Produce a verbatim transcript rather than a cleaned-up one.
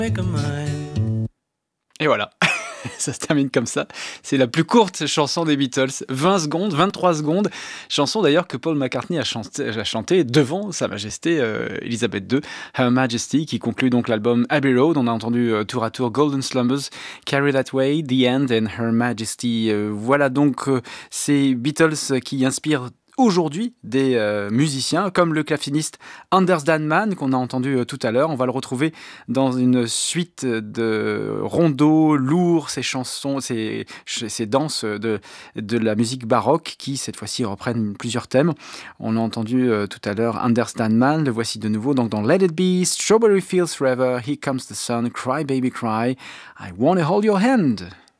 Et voilà, ça se termine comme ça. C'est la plus courte chanson des Beatles, vingt secondes, vingt-trois secondes. Chanson d'ailleurs que Paul McCartney a chanté, a chanté devant Sa Majesté euh, Elisabeth deux, Her Majesty, qui conclut donc l'album Abbey Road. On a entendu euh, tour à tour Golden Slumbers, Carry That Way, The End and Her Majesty. Euh, voilà donc euh, ces Beatles qui inspirent aujourd'hui des euh, musiciens comme le claveciniste Anders Dahlman qu'on a entendu euh, tout à l'heure. On va le retrouver dans une suite de rondeaux lourds, ces chansons, ces, ces danses de, de la musique baroque qui cette fois-ci reprennent plusieurs thèmes. On a entendu euh, tout à l'heure Anders Dahlman, le voici de nouveau donc dans Let It Be, Strawberry Fields Forever, Here Comes the Sun, Cry Baby Cry, I Wanna Hold Your Hand.